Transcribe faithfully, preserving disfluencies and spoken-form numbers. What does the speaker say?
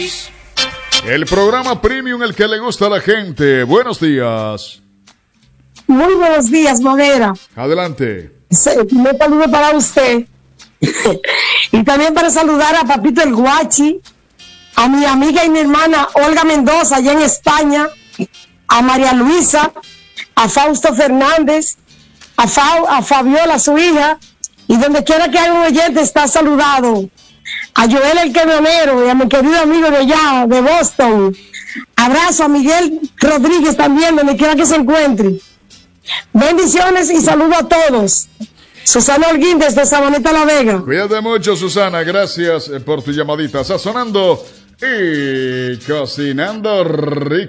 El programa Premium, el que le gusta a la gente. Buenos días. Muy buenos días, Moguera. Adelante. Me saludo para usted. Y también para saludar a Papito el Guachi, a mi amiga y mi hermana Olga Mendoza, allá en España, a María Luisa, a Fausto Fernández, a, Fa, a Fabiola, su hija, y donde quiera que haya un oyente está saludado. A Joel el Camionero y a mi querido amigo de allá, de Boston. Abrazo a Miguel Rodríguez también, donde quiera que se encuentre. Bendiciones y saludo a todos. Susana Holguín desde Sabaneta La Vega. Cuídate mucho, Susana, gracias por tu llamadita. Sazonando y cocinando rico.